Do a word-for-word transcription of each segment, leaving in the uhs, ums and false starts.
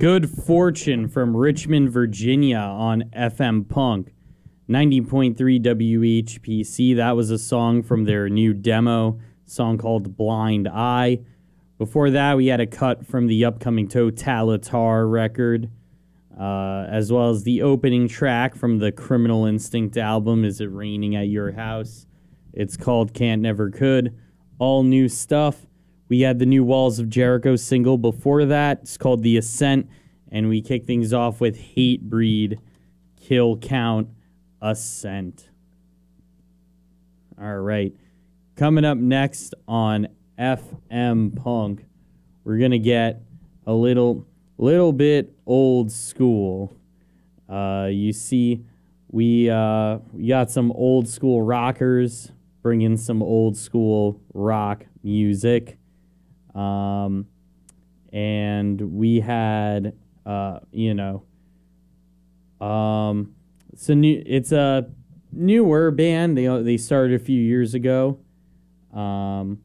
Good Fortune from Richmond, Virginia on F M Punk. ninety point three W H P C. That was a song from their new demo, song called Blind Eye. Before that, we had a cut from the upcoming Totalitar record, uh, as well as the opening track from the Criminal Instinct album, Is It Raining at Your House? It's called Can't Never Could. All new stuff. We had the new Walls of Jericho single before that. It's called The Ascent. And we kick things off with Hatebreed, Kill Count, Ascent. All right. Coming up next on F M Punk, we're going to get a little little bit old school. Uh, you see, we, uh, we got some old school rockers bringing some old school rock music. Um, and we had, uh, you know, um, it's a new, it's a newer band. They, they started a few years ago. Um,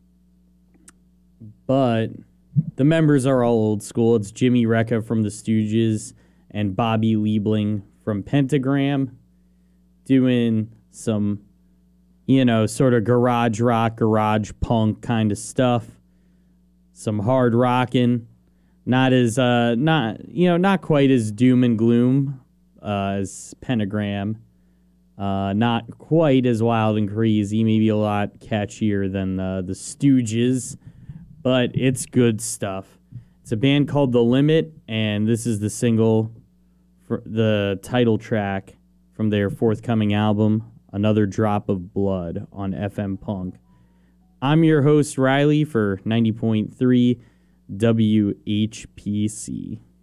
but the members are all old school. It's Jimmy Recca from the Stooges and Bobby Liebling from Pentagram doing some, you know, sort of garage rock, garage punk kind of stuff. Some hard rocking, not as uh, not you know not quite as doom and gloom uh, as Pentagram, uh, not quite as wild and crazy. Maybe a lot catchier than uh, the Stooges, but it's good stuff. It's a band called The Limit, and this is the single, for the title track from their forthcoming album, Another Drop of Blood on F M Punk. I'm your host, Riley, for ninety point three W H P C.